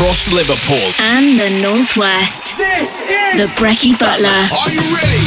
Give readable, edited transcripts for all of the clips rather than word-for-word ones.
across Liverpool and the Northwest. This is The Brecky Butler. Are you ready?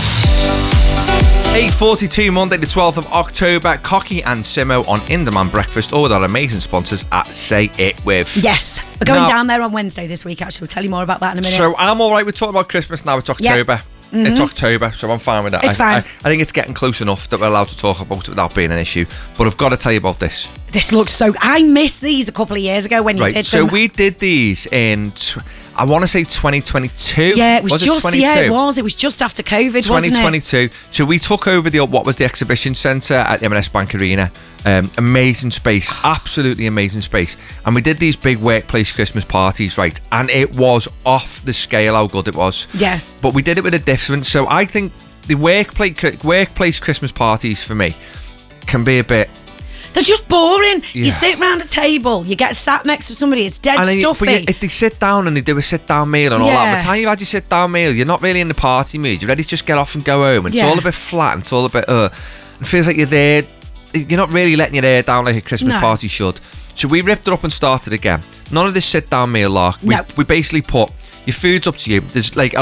8:42, Monday the 12th of October. Cocky and Simo on In Demand Breakfast, all with our amazing sponsors at Say It With. Yes, we're going Now- down there on Wednesday this week, actually. We'll tell you more about that in a minute. So I'm all right with talking about Christmas now. It's October. It's October, so I'm fine with that. It's fine. I think it's getting close enough that we're allowed to talk about it without being an issue. But I've got to tell you about this. This looks so... I missed these a couple of years ago when you did So them. we did these in, I want to say 2022. Yeah, it was just... 22? Yeah, it was. It was just after COVID, wasn't it? 2022. So we took over what was the exhibition centre at the M&S Bank Arena. Amazing space, absolutely amazing space. And we did these big workplace Christmas parties, right? And it was off the scale how good it was. Yeah. But we did it with a difference. So I think the workplace Christmas parties for me can be a bit... They're just boring. Yeah. You sit round a table, you get sat next to somebody, it's dead And then stuffy. if they sit down and they do a sit-down meal and all that, by the time you've had your sit-down meal, you're not really in the party mood. You're ready to just get off and go home. And it's all a bit flat and it's all a bit... It feels like you're there... You're not really letting your hair down like a Christmas party should. So we ripped it up and started again. None of this sit-down meal lark. We basically put... Your food's up to you. There's like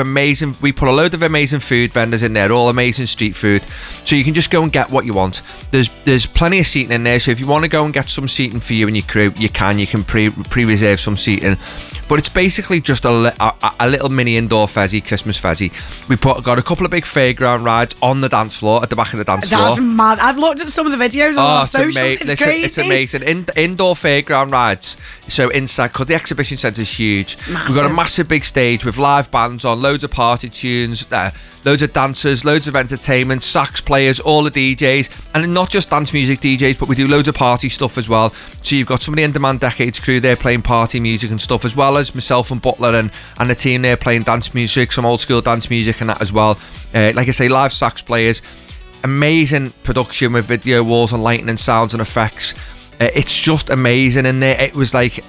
we put a load of amazing food vendors in there, all amazing street food. So you can just go and get what you want. There's plenty of seating in there. So if you want to go and get some seating for you and your crew, you can. You can pre-reserve some seating. But it's basically just a little mini indoor Christmas fezzy. We got a couple of big fairground rides on the dance floor, at the back of the dance floor. That's mad. I've looked at some of the videos on our socials. It's crazy. It's amazing. Indoor fairground rides. So inside, because the exhibition centre is huge. Massive. We've got a massive big stage with live bands on, loads of party tunes, loads of dancers, loads of entertainment, sax players, all the DJs, and not just dance music DJs, but we do loads of party stuff as well. So you've got some of the In Demand Decades crew there playing party music and stuff, as well as myself and Butler and the team there playing dance music, some old school dance music and that as well. Like I say, live sax players, amazing production with video walls and lighting and sounds and effects. It's just amazing in there. It was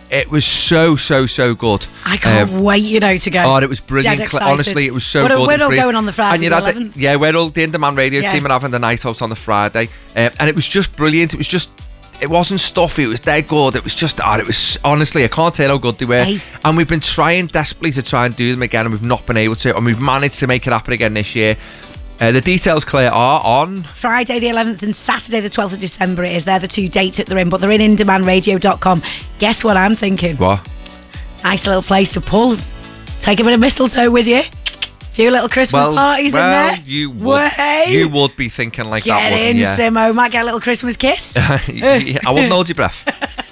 so good. I can't wait, to go. Oh, it was brilliant. Honestly, it was so good. We're all going on the Friday the 11th. We're all the In Demand radio team and having the night out on the Friday. And it was just brilliant. It wasn't stuffy. It was dead good. It was just, it was, honestly, I can't tell how good they were. Hey. And we've been trying desperately to try and do them again, and we've not been able to. And we've managed to make it happen again this year. The details, Claire, are on Friday the 11th and Saturday the 12th of December it is. They're the two dates that they're in, but they're in indemandradio.com. Guess what I'm thinking? What? Nice little place to pull. Take a bit of mistletoe with you. Few little Christmas parties in there. You would be thinking like that, wouldn't you? Get in, Simo. Might get a little Christmas kiss. I wouldn't hold your breath.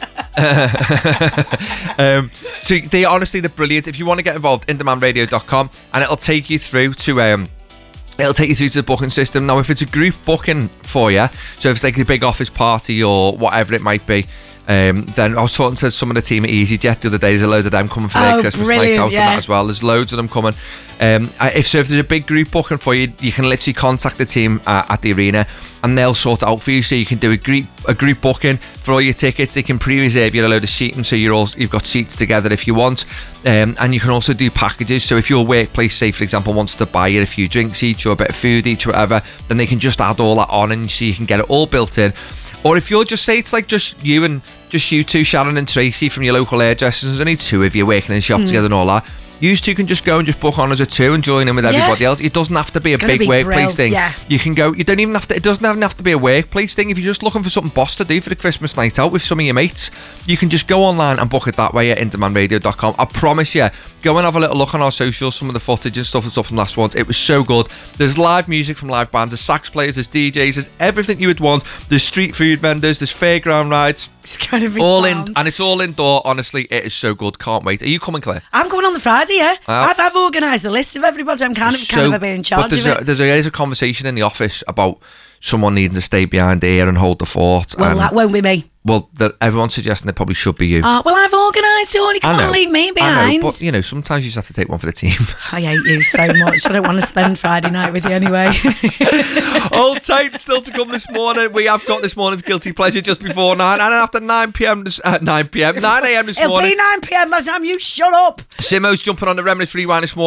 So they're brilliant. If you want to get involved, indemandradio.com, and it'll take you through to the booking system. Now, if it's a group booking for you, so if it's like a big office party or whatever it might be, then I was talking to some of the team at EasyJet the other day. There's a load of them coming for their Christmas night out and that as well. There's loads of them coming. If there's a big group booking for you, you can literally contact the team at the arena and they'll sort it out for you. So you can do a group booking for all your tickets. They can pre-reserve you a load of seating, so you've got seats together if you want. And you can also do packages. So if your workplace, say for example, wants to buy you a few drinks each or a bit of food each or whatever, then they can just add all that on, and so you can get it all built in. Or if you're just, say it's like just you two, Sharon and Tracy from your local hairdressers, there's only two of you working in the shop together and all that, you two can just go and just book on as a two and join in with everybody else. It doesn't have to be a big workplace thing. Yeah. You can go, you don't even have to, it doesn't even have to be a workplace thing. If you're just looking for something boss to do for the Christmas night out with some of your mates, you can just go online and book it that way at indemandradio.com. I promise you, go and have a little look on our socials, some of the footage and stuff that's up from last ones. It was so good. There's live music from live bands, there's sax players, there's DJs, there's everything you would want. There's street food vendors, there's fairground rides. It's going to be all sound. in, and it's all indoor. Honestly, it is so good. Can't wait. Are you coming, Claire? I'm going on the Friday, yeah. I've organised a list of everybody. I'm kind of a bit in charge of it. There's a conversation in the office about someone needing to stay behind here and hold the fort. Well, that won't be me. Well, everyone's suggesting it probably should be you. Well, I've organised it all. You can't leave me behind. I know, but, sometimes you just have to take one for the team. I hate you so much. I don't want to spend Friday night with you anyway. Hold tight. Still to come this morning. We have got this morning's Guilty Pleasure just before 9. And after 9 a.m. this morning. It'll be 9 p.m. by the time you shut up. Simo's jumping on the Reminisce Rewind this morning.